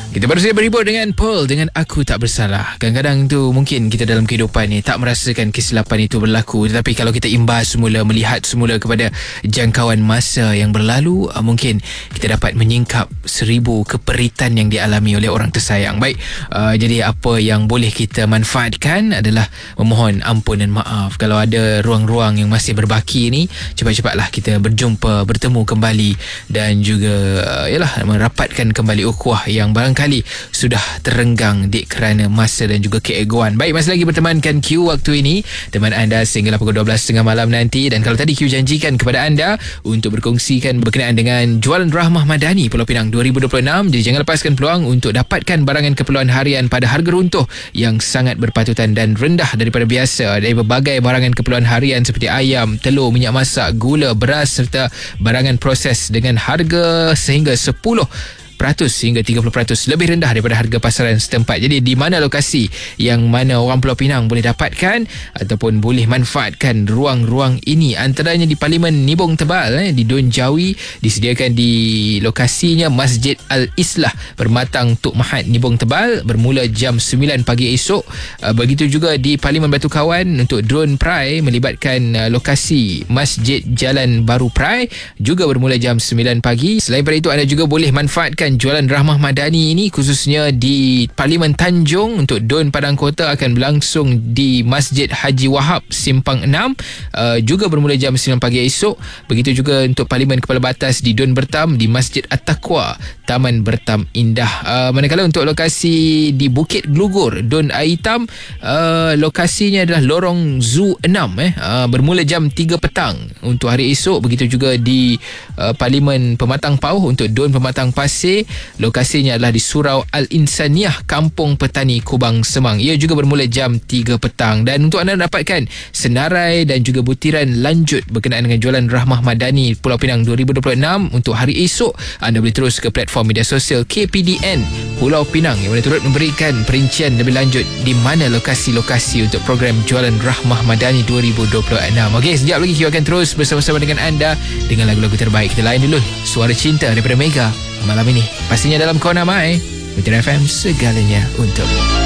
Kita baru saja berhibur dengan Pearl dengan Aku Tak Bersalah. Kadang-kadang tu mungkin kita dalam kehidupan ni tak merasakan kesilapan itu berlaku, tetapi kalau kita imbas semula, melihat semula kepada jangkauan masa yang berlalu, mungkin kita dapat menyingkap 1000 keperitan yang dialami oleh orang tersayang. Baik, jadi apa yang boleh kita manfaatkan adalah memohon ampun dan maaf. Kalau ada ruang-ruang yang masih berbaki ni, cepat-cepatlah kita bertemu kembali dan juga merapatkan kembali ukhuwah yang barangkali sudah terenggang kerana masa dan juga keegoan. Baik, masih lagi bertemankan Q waktu ini, teman anda sehingga pukul 12.30 malam nanti. Dan kalau tadi Q janjikan kepada anda untuk berkongsikan berkenaan dengan Jualan Rahmah Madani Pulau Pinang 2026, jadi jangan lepaskan peluang untuk dapatkan barangan keperluan harian pada harga runtuh yang sangat berpatutan dan rendah daripada biasa, dari berbagai barangan keperluan harian seperti ayam, telur, minyak masak, gula, beras serta barangan proses dengan harga sehingga 10% hingga 30% lebih rendah daripada harga pasaran setempat. Jadi di mana lokasi yang mana orang Pulau Pinang boleh dapatkan ataupun boleh manfaatkan ruang-ruang ini? Antaranya di Parlimen Nibong Tebal di Don Jawi, disediakan di lokasinya Masjid Al-Islah Permatang Tok Mahat Nibong Tebal bermula jam 9 pagi esok. Begitu juga di Parlimen Batu Kawan untuk Drone Prai melibatkan lokasi Masjid Jalan Baru Prai juga bermula jam 9 pagi. Selain daripada itu, anda juga boleh manfaatkan Jualan Rahmah Madani ini khususnya di Parlimen Tanjung untuk Don Padang Kota akan berlangsung di Masjid Haji Wahab Simpang 6 juga bermula jam 9 pagi esok. Begitu juga untuk Parlimen Kepala Batas di Don Bertam di Masjid At-Taqwa Taman Bertam Indah. Manakala untuk lokasi di Bukit Glugur Don Air Hitam, lokasinya adalah Lorong Zoo 6 bermula jam 3 petang untuk hari esok. Begitu juga di Parlimen Pematang Pauh untuk Don Pematang Pasir, lokasinya adalah di Surau Al-Insaniah Kampung Petani Kubang Semang. Ia juga bermula jam 3 petang. Dan untuk anda dapatkan senarai dan juga butiran lanjut berkenaan dengan Jualan Rahmah Madani Pulau Pinang 2026 untuk hari esok, anda boleh terus ke platform media sosial KPDN Pulau Pinang yang boleh turut memberikan perincian lebih lanjut di mana lokasi-lokasi untuk program Jualan Rahmah Madani 2026. Okey, sekejap lagi kita akan terus bersama-sama dengan anda dengan lagu-lagu terbaik. Kita lain dulu Suara Cinta daripada Mega malam ini, pastinya dalam Kona Mai Mutiara FM, segalanya untuk